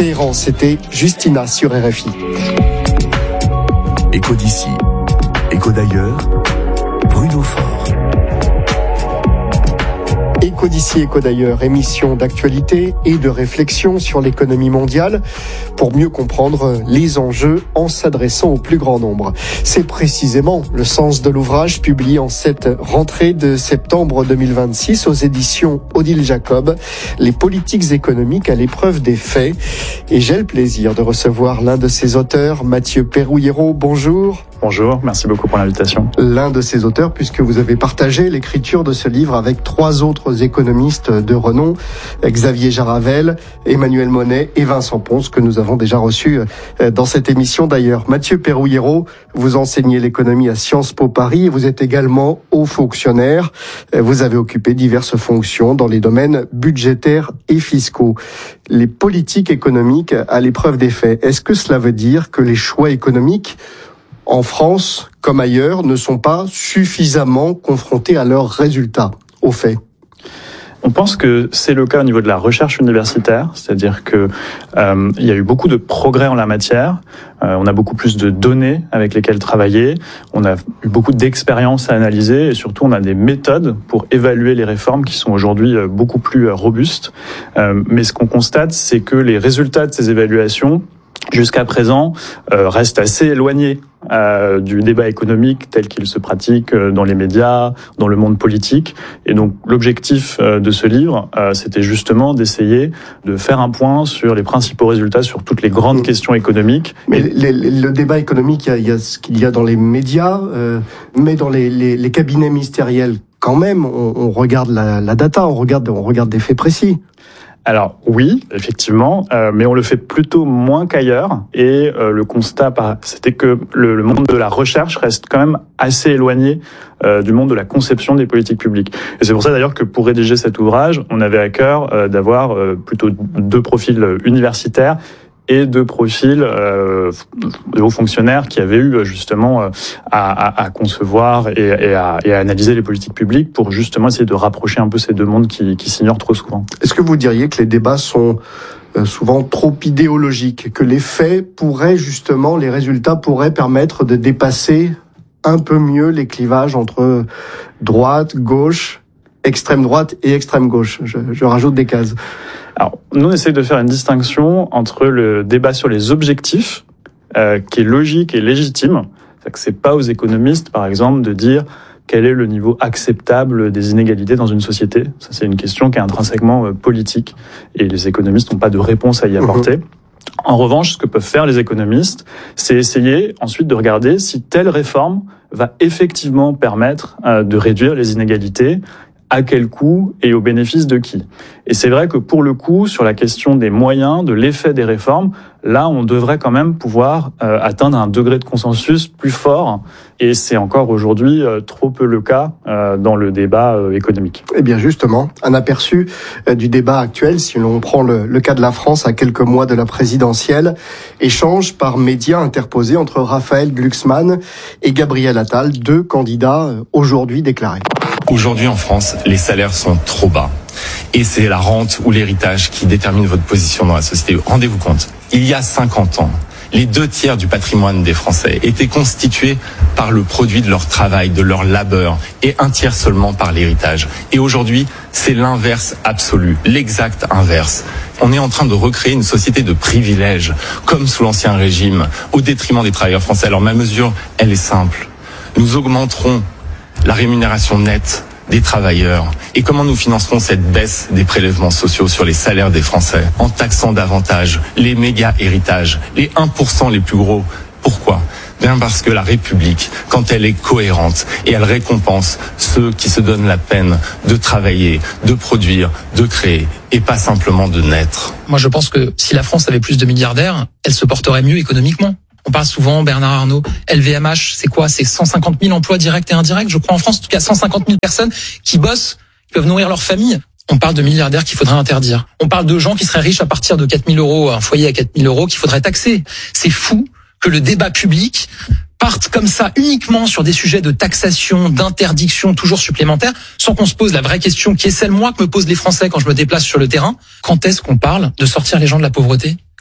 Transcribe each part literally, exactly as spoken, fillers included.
Téhéran, c'était Justina sur R F I. Écho d'ici, écho d'ailleurs, Bruno Faure. Écho d'ici, écho d'ailleurs, émission d'actualité et de réflexion sur l'économie mondiale pour mieux comprendre les enjeux en s'adressant au plus grand nombre. C'est précisément le sens de l'ouvrage publié en cette rentrée de septembre deux mille vingt-six aux éditions Odile Jacob, Les politiques économiques à l'épreuve des faits. Et j'ai le plaisir de recevoir l'un de ses auteurs, Mathieu Perouillero. Bonjour. Bonjour, merci beaucoup pour l'invitation. L'un de ses auteurs, puisque vous avez partagé l'écriture de ce livre avec trois autres économistes de renom, Xavier Jaravel, Emmanuel Monet et Vincent Ponce, que nous avons déjà reçus dans cette émission d'ailleurs. Mathieu Perouillero, vous enseignez l'économie à Sciences Po Paris et vous êtes également haut fonctionnaire. Vous avez occupé diverses fonctions dans les domaines budgétaires et fiscaux. Les politiques économiques à l'épreuve des faits, est-ce que cela veut dire que les choix économiques en France, comme ailleurs, ne sont pas suffisamment confrontés à leurs résultats, aux faits? On pense que c'est le cas au niveau de la recherche universitaire, c'est-à-dire que euh, il y a eu beaucoup de progrès en la matière. Euh, on a beaucoup plus de données avec lesquelles travailler. On a eu beaucoup d'expériences à analyser et surtout on a des méthodes pour évaluer les réformes qui sont aujourd'hui beaucoup plus robustes. Euh, mais ce qu'on constate, c'est que les résultats de ces évaluations jusqu'à présent euh, restent assez éloignés euh, du débat économique tel qu'il se pratique dans les médias, dans le monde politique. Et donc l'objectif euh, de ce livre, euh, c'était justement d'essayer de faire un point sur les principaux résultats sur toutes les grandes mmh. questions économiques. Mais les, les, le débat économique, il y a, il y a ce qu'il y a dans les médias, euh, mais dans les, les, les cabinets ministériels, quand même, on, on regarde la, la data, on regarde, on regarde des faits précis. Alors oui, effectivement, euh, mais on le fait plutôt moins qu'ailleurs. Et euh, le constat, c'était que le, le monde de la recherche reste quand même assez éloigné euh, du monde de la conception des politiques publiques. Et c'est pour ça d'ailleurs que pour rédiger cet ouvrage, on avait à cœur euh, d'avoir euh, plutôt deux profils universitaires et de profils euh, de hauts fonctionnaires qui avaient eu justement euh, à, à, à concevoir et, et, à, et à analyser les politiques publiques pour justement essayer de rapprocher un peu ces deux mondes qui, qui s'ignorent trop souvent. Est-ce que vous diriez que les débats sont euh, souvent trop idéologiques, que les faits pourraient justement, les résultats pourraient permettre de dépasser un peu mieux les clivages entre droite, gauche, extrême droite et extrême gauche? Je, je rajoute des cases. Alors, nous, on essaie de faire une distinction entre le débat sur les objectifs, euh, qui est logique et légitime. C'est-à-dire que c'est pas aux économistes, par exemple, de dire quel est le niveau acceptable des inégalités dans une société. Ça, c'est une question qui est intrinsèquement euh, politique, et les économistes n'ont pas de réponse à y apporter. Mmh. En revanche, ce que peuvent faire les économistes, c'est essayer ensuite de regarder si telle réforme va effectivement permettre euh, de réduire les inégalités, à quel coût et au bénéfice de qui. Et c'est vrai que pour le coup, sur la question des moyens, de l'effet des réformes, là, on devrait quand même pouvoir euh, atteindre un degré de consensus plus fort. Et c'est encore aujourd'hui euh, trop peu le cas euh, dans le débat euh, économique. Eh bien justement, un aperçu euh, du débat actuel, si l'on prend le, le cas de la France à quelques mois de la présidentielle, échange par médias interposés entre Raphaël Glucksmann et Gabriel Attal, deux candidats euh, aujourd'hui déclarés. Aujourd'hui en France, les salaires sont trop bas. Et c'est la rente ou l'héritage qui détermine votre position dans la société. Rendez-vous compte, il y a cinquante ans, les deux tiers du patrimoine des Français étaient constitués par le produit de leur travail, de leur labeur, et un tiers seulement par l'héritage. Et aujourd'hui, c'est l'inverse absolu, l'exact inverse. On est en train de recréer une société de privilèges, comme sous l'Ancien Régime, au détriment des travailleurs français. Alors ma mesure, elle est simple. Nous augmenterons la rémunération nette des travailleurs. Et comment nous financerons cette baisse des prélèvements sociaux sur les salaires des Français? En taxant davantage les méga héritages, les un pour cent les plus gros. Pourquoi? Bien parce que la République, quand elle est cohérente et elle récompense ceux qui se donnent la peine de travailler, de produire, de créer, et pas simplement de naître. Moi je pense que si la France avait plus de milliardaires, elle se porterait mieux économiquement. On parle souvent, Bernard Arnault, L V M H, c'est quoi? C'est cent cinquante mille emplois directs et indirects, je crois en France, en tout cas cent cinquante mille personnes qui bossent, qui peuvent nourrir leur famille. On parle de milliardaires qu'il faudrait interdire. On parle de gens qui seraient riches à partir de quatre mille euros, un foyer à quatre mille euros qu'il faudrait taxer. C'est fou que le débat public parte comme ça uniquement sur des sujets de taxation, d'interdiction toujours supplémentaires, sans qu'on se pose la vraie question qui est celle moi que me posent les Français quand je me déplace sur le terrain. Quand est-ce qu'on parle de sortir les gens de la pauvreté ?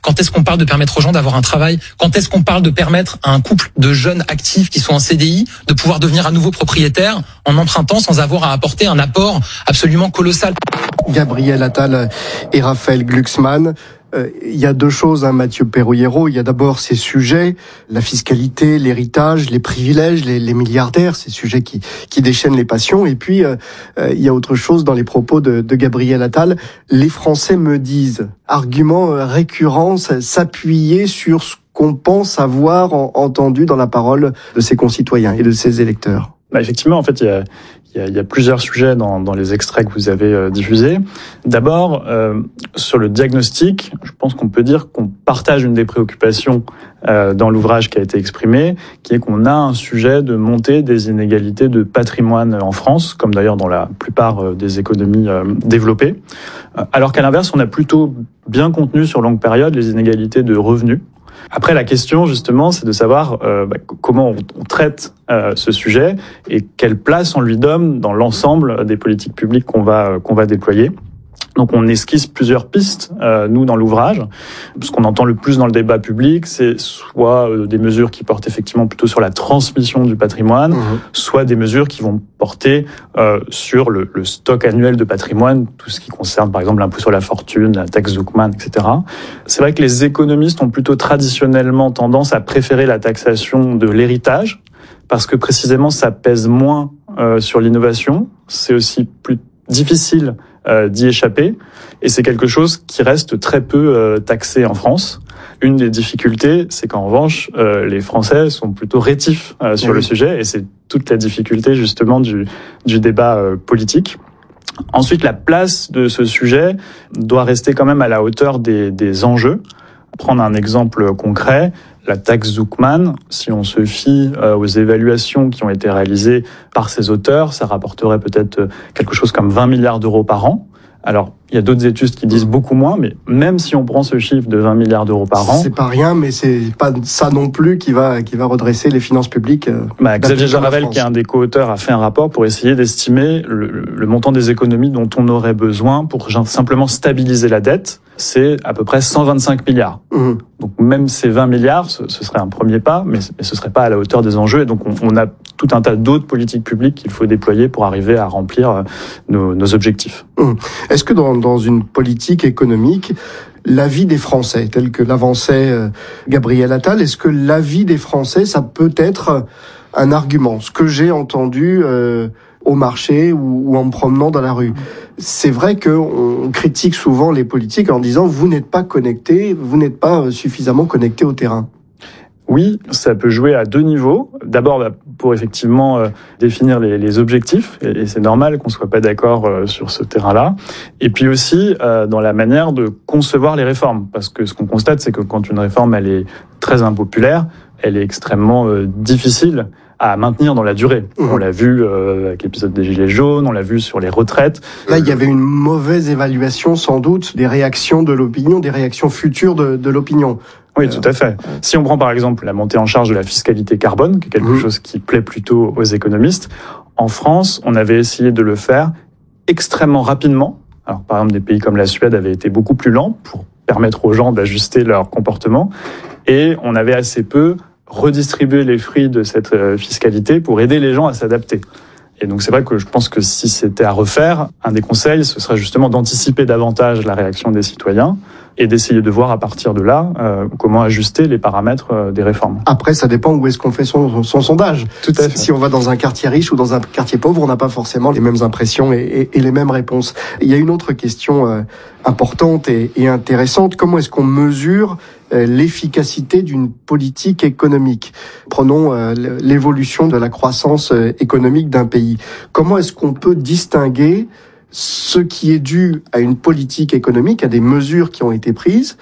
Quand est-ce qu'on parle de permettre aux gens d'avoir un travail? Quand est-ce qu'on parle de permettre à un couple de jeunes actifs qui sont en C D I de pouvoir devenir à nouveau propriétaires en empruntant sans avoir à apporter un apport absolument colossal? Gabriel Attal et Raphaël Glucksmann. Euh, il y a deux choses, hein, Mathieu Perouillero. Il y a d'abord ces sujets, la fiscalité, l'héritage, les privilèges, les, les milliardaires, ces sujets qui, qui déchaînent les passions. Et puis, euh, euh, il y a autre chose dans les propos de, de Gabriel Attal. Les Français me disent, argument récurrent, s'appuyer sur ce qu'on pense avoir entendu dans la parole de ses concitoyens et de ses électeurs. Bah effectivement, en fait, il y a, il y a, il y a plusieurs sujets dans, dans les extraits que vous avez euh, diffusés. D'abord, euh, sur le diagnostic, je pense qu'on peut dire qu'on partage une des préoccupations euh, dans l'ouvrage qui a été exprimé, qui est qu'on a un sujet de montée des inégalités de patrimoine en France, comme d'ailleurs dans la plupart des économies euh, développées. Euh, alors qu'à l'inverse, on a plutôt bien contenu sur longue période les inégalités de revenus. Après, la question, justement, c'est de savoir euh, bah, comment on, on traite euh, ce sujet et quelle place on lui donne dans l'ensemble des politiques publiques qu'on va, qu'on va déployer. Donc on esquisse plusieurs pistes, euh, nous, dans l'ouvrage. Ce qu'on entend le plus dans le débat public, c'est soit euh, des mesures qui portent effectivement plutôt sur la transmission du patrimoine, mmh. soit des mesures qui vont porter euh, sur le, le stock annuel de patrimoine, tout ce qui concerne par exemple l'impôt sur la fortune, la taxe Zuckman, et cetera. C'est vrai que les économistes ont plutôt traditionnellement tendance à préférer la taxation de l'héritage, parce que précisément ça pèse moins euh, sur l'innovation, c'est aussi plus difficile Euh, d'y échapper, et c'est quelque chose qui reste très peu euh, taxé en France. Une des difficultés, c'est qu'en revanche, euh, les Français sont plutôt rétifs euh, sur oui. le sujet, et c'est toute la difficulté justement du, du débat euh, politique. Ensuite, la place de ce sujet doit rester quand même à la hauteur des, des enjeux. Prendre un exemple concret, la taxe Zuckman, si on se fie euh, aux évaluations qui ont été réalisées par ses auteurs, ça rapporterait peut-être quelque chose comme vingt milliards d'euros par an. Alors, il y a d'autres études qui disent beaucoup moins, mais même si on prend ce chiffre de vingt milliards d'euros par an... C'est pas rien, mais c'est pas ça non plus qui va, qui va redresser les finances publiques. Euh, bah, Xavier Jaravel, qui est un des co-auteurs, a fait un rapport pour essayer d'estimer le, le montant des économies dont on aurait besoin pour simplement stabiliser la dette. C'est à peu près cent vingt-cinq milliards. Mmh. Donc même ces vingt milliards, ce, ce serait un premier pas, mais, mais ce serait pas à la hauteur des enjeux. Et donc on, on a tout un tas d'autres politiques publiques qu'il faut déployer pour arriver à remplir nos, nos objectifs. Mmh. Est-ce que dans, dans une politique économique, l'avis des Français, tel que l'avançait euh, Gabriel Attal, est-ce que l'avis des Français, ça peut être un argument? Ce que j'ai entendu euh, au marché ou, ou en me promenant dans la rue. C'est vrai qu'on critique souvent les politiques en disant « vous n'êtes pas connectés, vous n'êtes pas suffisamment connectés au terrain ». Oui, ça peut jouer à deux niveaux. D'abord, bah, pour effectivement euh, définir les, les objectifs, et, et c'est normal qu'on soit pas d'accord euh, sur ce terrain-là. Et puis aussi euh, dans la manière de concevoir les réformes, parce que ce qu'on constate, c'est que quand une réforme elle est très impopulaire, elle est extrêmement euh, difficile à maintenir dans la durée. Mmh. On l'a vu euh, avec l'épisode des Gilets jaunes, on l'a vu sur les retraites. Là, il y avait une mauvaise évaluation, sans doute, des réactions de l'opinion, des réactions futures de, de l'opinion. Oui, tout à fait. Si on prend par exemple la montée en charge de la fiscalité carbone, qui est quelque mmh. chose qui plaît plutôt aux économistes, en France, on avait essayé de le faire extrêmement rapidement. Alors, par exemple, des pays comme la Suède avaient été beaucoup plus lents pour permettre aux gens d'ajuster leur comportement, et on avait assez peu redistribué les fruits de cette fiscalité pour aider les gens à s'adapter. Et donc c'est vrai que je pense que si c'était à refaire, un des conseils, ce serait justement d'anticiper davantage la réaction des citoyens et d'essayer de voir à partir de là euh, comment ajuster les paramètres euh, des réformes. Après, ça dépend où est-ce qu'on fait son, son sondage. Tout à fait. Si on va dans un quartier riche ou dans un quartier pauvre, on n'a pas forcément les mêmes impressions et, et, et les mêmes réponses. Il y a une autre question euh, importante et, et intéressante. Comment est-ce qu'on mesure euh, l'efficacité d'une politique économique? Prenons euh, l'évolution de la croissance euh, économique d'un pays. Comment est-ce qu'on peut distinguer ce qui est dû à une politique économique, à des mesures qui ont été prises,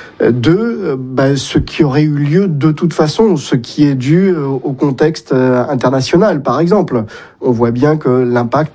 de bah, ce qui aurait eu lieu de toute façon, ce qui est dû au contexte international, par exemple. On voit bien que l'impact